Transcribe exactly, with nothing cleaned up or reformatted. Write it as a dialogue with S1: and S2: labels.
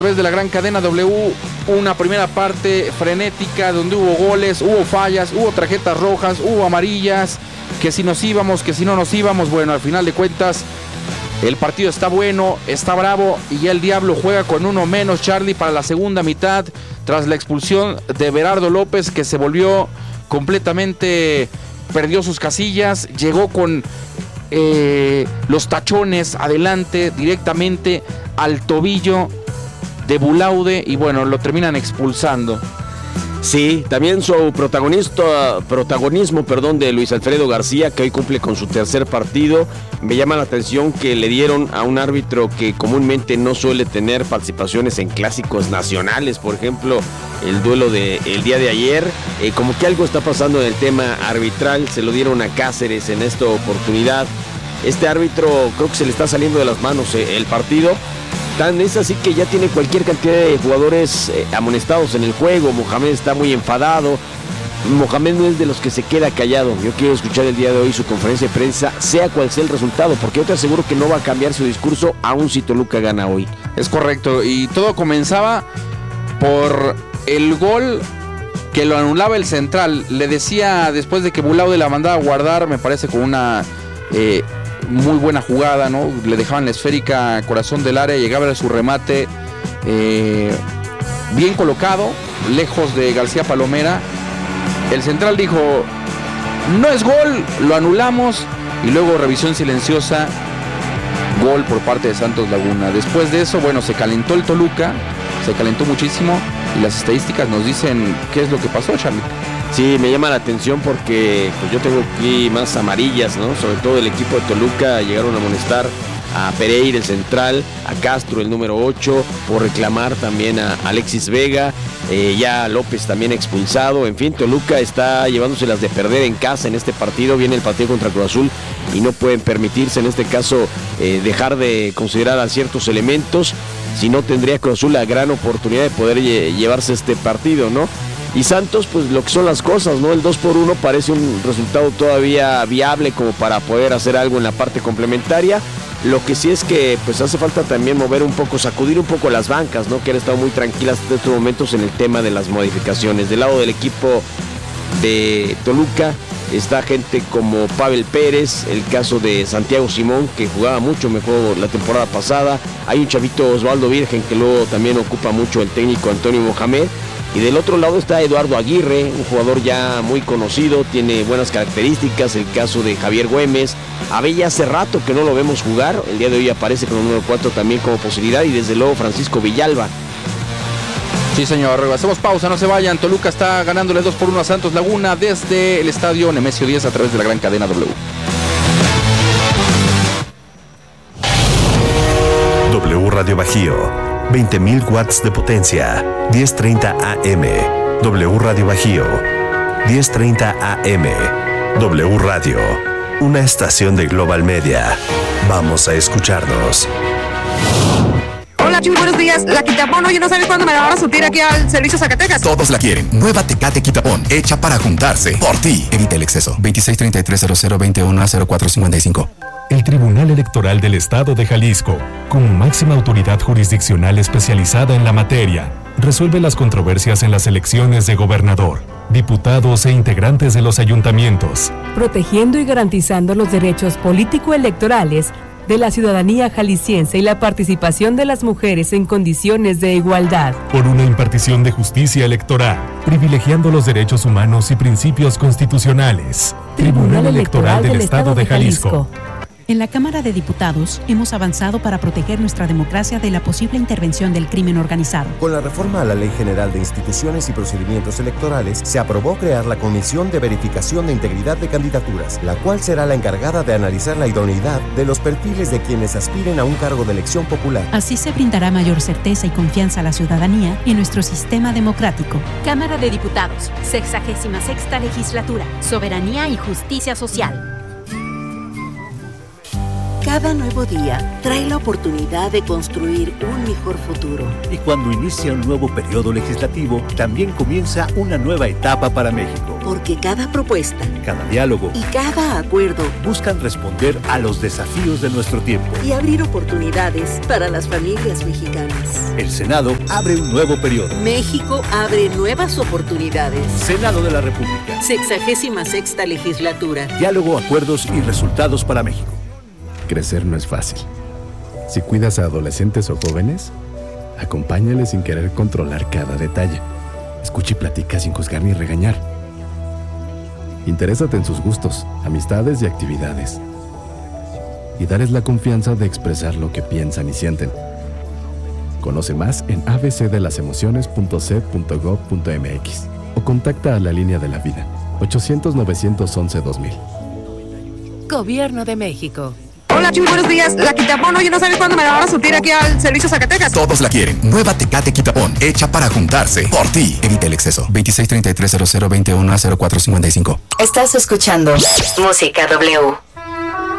S1: A través de la gran cadena W, una primera parte frenética donde hubo goles, hubo fallas, hubo tarjetas rojas, hubo amarillas, que si nos íbamos, que si no nos íbamos. Bueno, al final de cuentas el partido está bueno, está bravo y ya el Diablo juega con uno menos, Charlie, para la segunda mitad, tras la expulsión de Berardo López, que se volvió completamente, perdió sus casillas, llegó con eh, los tachones adelante directamente al tobillo de Bulaude y bueno, lo terminan expulsando.
S2: Sí, también su protagonista, protagonismo perdón, de Luis Alfredo García, que hoy cumple con su tercer partido. Me llama la atención que le dieron a un árbitro que comúnmente no suele tener participaciones en clásicos nacionales, por ejemplo, el duelo del día de ayer. Eh, como que algo está pasando en el tema arbitral, se lo dieron a Cáceres en esta oportunidad. Este árbitro creo que se le está saliendo de las manos eh, el partido. Tan es así que ya tiene cualquier cantidad de jugadores eh, amonestados en el juego. Mohamed está muy enfadado. Mohamed no es de los que se queda callado. Yo quiero escuchar el día de hoy su conferencia de prensa, sea cual sea el resultado, porque yo te aseguro que no va a cambiar su discurso aún si Toluca gana hoy.
S1: Es correcto, y todo comenzaba por el gol que lo anulaba el central. Le decía después de que Bulaude la mandaba a guardar, me parece con una eh, muy buena jugada, ¿no? Le dejaban la esférica a corazón del área, llegaba a su remate eh, bien colocado, lejos de García Palomera. El central dijo, no es gol, lo anulamos, y luego revisión silenciosa, gol por parte de Santos Laguna. Después de eso, bueno, se calentó el Toluca, se calentó muchísimo, y las estadísticas nos dicen qué es lo que pasó, Charlie.
S2: Sí, me llama la atención porque pues yo tengo aquí más amarillas, ¿no? Sobre todo el equipo de Toluca llegaron a amonestar a Pereira, el central, a Castro, el número ocho, por reclamar también a Alexis Vega, eh, ya López también expulsado. En fin, Toluca está llevándoselas de perder en casa en este partido. Viene el partido contra Cruz Azul y no pueden permitirse en este caso eh, dejar de considerar a ciertos elementos. Si no, tendría Cruz Azul la gran oportunidad de poder lle- llevarse este partido, ¿no? Y Santos, pues lo que son las cosas, ¿no? El dos por uno parece un resultado todavía viable como para poder hacer algo en la parte complementaria. Lo que sí es que pues hace falta también mover un poco, sacudir un poco las bancas, ¿no? Que han estado muy tranquilas hasta estos momentos en el tema de las modificaciones. Del lado del equipo de Toluca está gente como Pavel Pérez, el caso de Santiago Simón, que jugaba mucho mejor la temporada pasada. Hay un chavito, Osvaldo Virgen, que luego también ocupa mucho el técnico Antonio Mohamed. Y del otro lado está Eduardo Aguirre, un jugador ya muy conocido, tiene buenas características, el caso de Javier Güemes. Abella hace rato que no lo vemos jugar, el día de hoy aparece con el número cuatro también como posibilidad, y desde luego Francisco Villalba.
S1: Sí, señor, hacemos pausa, no se vayan. Toluca está ganándole dos por uno a Santos Laguna desde el estadio Nemesio diez a través de la gran cadena W.
S3: W Radio Bajío, veinte mil watts de potencia, diez treinta A M. W Radio Bajío, diez treinta A M. W Radio, una estación de Global Media. Vamos a escucharnos.
S4: Hola, Chuy, buenos días. La Quitapón, oye, ¿no sabes cuándo me la van a surtir aquí al servicio Zacatecas?
S5: Todos la quieren. Nueva Tecate Quitapón, hecha para juntarse. Por ti. Evita el exceso. veintiséis treinta y tres cero cero veintiuno cero cuatro cincuenta y cinco.
S6: El Tribunal Electoral del Estado de Jalisco, como máxima autoridad jurisdiccional especializada en la materia, resuelve las controversias en las elecciones de gobernador, diputados e integrantes de los ayuntamientos,
S7: protegiendo y garantizando los derechos político-electorales de la ciudadanía jalisciense y la participación de las mujeres en condiciones de igualdad.
S6: Por una impartición de justicia electoral, privilegiando los derechos humanos y principios constitucionales. Tribunal Electoral del Estado de Jalisco.
S8: En la Cámara de Diputados hemos avanzado para proteger nuestra democracia de la posible intervención del crimen organizado.
S9: Con la reforma a la Ley General de Instituciones y Procedimientos Electorales, se aprobó crear la Comisión de Verificación de Integridad de Candidaturas, la cual será la encargada de analizar la idoneidad de los perfiles de quienes aspiren a un cargo de elección popular.
S8: Así se brindará mayor certeza y confianza a la ciudadanía en nuestro sistema democrático.
S10: Cámara de Diputados, sexagésima sexta legislatura, soberanía y justicia social.
S11: Cada nuevo día trae la oportunidad de construir un mejor futuro.
S12: Y cuando inicia un nuevo periodo legislativo, también comienza una nueva etapa para México.
S11: Porque cada propuesta,
S12: cada diálogo
S11: y cada acuerdo
S12: buscan responder a los desafíos de nuestro tiempo
S11: y abrir oportunidades para las familias mexicanas.
S12: El Senado abre un nuevo periodo.
S11: México abre nuevas oportunidades.
S12: Senado de la República.
S11: Sexagésima sexta legislatura.
S12: Diálogo, acuerdos y resultados para México.
S13: Crecer no es fácil. Si cuidas a adolescentes o jóvenes, acompáñales sin querer controlar cada detalle. Escucha y platica sin juzgar ni regañar. Interésate en sus gustos, amistades y actividades. Y darles la confianza de expresar lo que piensan y sienten. Conoce más en a b c de las emociones punto c e p punto gob punto m x o contacta a la línea de la vida ochocientos, novecientos once, dos mil.
S7: Gobierno de México.
S4: Hola, Chuy, buenos días. La Quitapón, oye, ¿no sabes cuándo me la van a surtir aquí al servicio Zacatecas?
S5: Todos la quieren. Nueva Tecate Quitapón, hecha para juntarse. Por ti. Evita el exceso. veintiséis treinta y tres cero cero veintiuno cero cuatro cincuenta y cinco.
S14: Estás escuchando Música W.